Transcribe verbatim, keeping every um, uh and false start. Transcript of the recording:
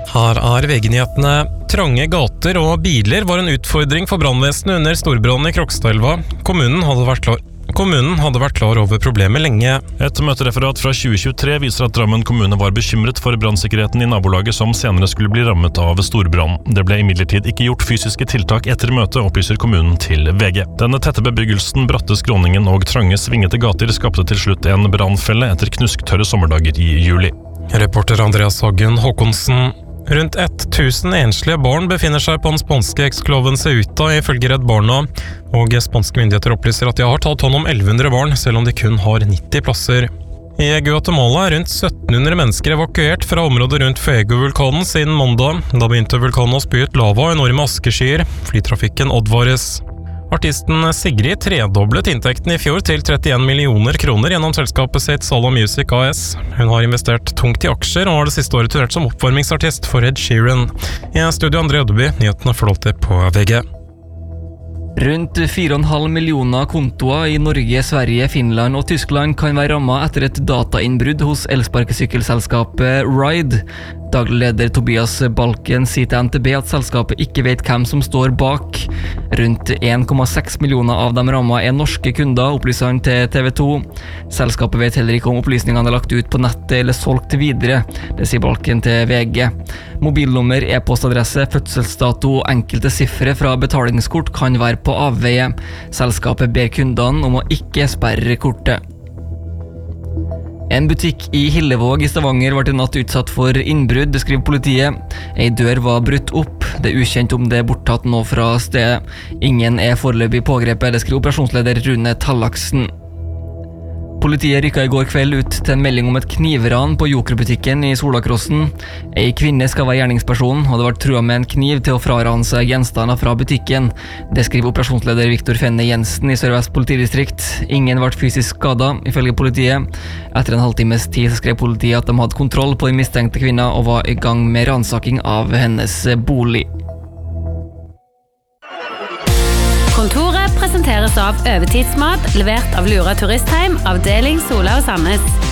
Her er V G-nyhetene. Trange gater og biler var en utfordring for brannvesenet under storbrannen i Krokstadelva. Kommunen hadde vært klar Kommunen hadde vært klar over problemet lenge. Et møtereferat fra tjue tjuetre viser at Drammen kommune var bekymret for brannsikkerheten i nabolaget som senere skulle bli rammet av storbrann. Det ble imidlertid ikke gjort fysiske tiltak etter møtet, opplyser kommunen til V G. Denne tette bebyggelsen, bratte skråningen og trange svingete gater skapte til slutt en brannfelle etter knusktørre sommerdager i juli. Reporter Andreas Hagen Håkonsen. Rundt tusen enslige barn befinner seg på den spanske ekskloven Ceuta ifølge Redd Barna, og spanske myndigheter opplyser at de har tatt hånd om elleve hundre barn, selv om de kun har nitti plasser. I Guatemala er rundt sytten hundre mennesker evakuert fra området rundt Fuego-vulkanen siden mandag. Da begynte vulkanen å spy ut lava og enorme askeskyer. Flytrafikken advares. Artisten Sigrid tredoblet inntekten i fjor til trettien millioner kroner gjennom selskapet sitt Sala Music A S. Hun har investert tungt i aksjer og har det siste året turnert som oppvarmingsartist for Ed Sheeran. I studio André Ødeby, nyhetene får alltid på V G. Rundt fire komma fem millioner kontoer i Norge, Sverige, Finland og Tyskland kan være rammet etter et datainnbrudd hos elsparkesykkelselskapet Ride. Daglig leder Tobias Balken sier til N T B at selskapet ikke vet hvem som står bak. Rundt en komma seks millioner av dem rammet er norske kunder, opplyser han til T V to. Selskapet vet heller ikke om opplysningene er lagt ut på nettet eller solgt videre. Det sier Balken til V G. Mobilnummer, e-postadresse, fødselsdato og enkelte siffre fra betalingskort kan være på avveie. Selskapet ber kundene om å ikke sperre kortet. En butikk i Hillevåg i Stavanger ble i natt utsatt for innbrudd, skriver politiet. En dør var brutt opp. Det er ukjent om det er borttatt nå fra stedet. Ingen er foreløpig pågrepet, det skriver operasjonsleder Rune Tallaksen. Politiet rykket i går kveld ut til en melding om et knivran på Jokerbutikken i Solakrossen. En kvinne skal være gjerningsperson, og det var trua med en kniv til å frarane seg gjenstander fra butikken. Det skriver operasjonsleder Viktor Fenne Jensen i Sør-Vest politidistrikt. Ingen ble fysisk skadet, ifølge politiet. Etter en halvtimes tid skrev politiet at de hadde kontroll på den mistenkte kvinna og var i gang med ransaking av hennes bolig. Kontoret presenteres av Øvetidsmat, levert av Lura Turistheim, avdeling Sola og Sandnes.